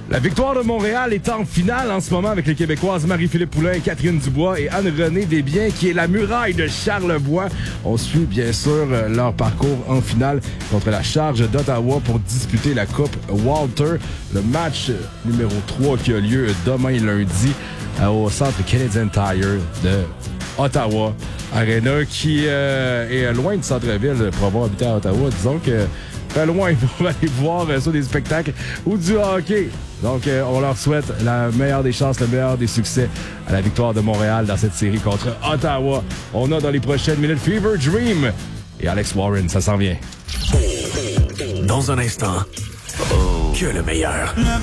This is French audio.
La victoire de Montréal est en finale en ce moment avec les Québécoises Marie-Philippe Poulin, Catherine Dubois et Anne-Renée Desbiens, qui est la muraille de Charlevoix. On suit bien sûr leur parcours en finale contre la Charge d'Ottawa pour disputer la Coupe Walter. Le match numéro 3 qui a lieu demain lundi au centre Canadian Tire de Ottawa Arena, qui est loin du centre-ville pour avoir habité à Ottawa. Disons que très loin pour aller voir soit des spectacles ou du hockey. Donc, on leur souhaite la meilleure des chances, le meilleur des succès à la victoire de Montréal dans cette série contre Ottawa. On a dans les prochaines minutes Fever Dream et Alex Warren, ça s'en vient. Dans un instant, que le meilleur.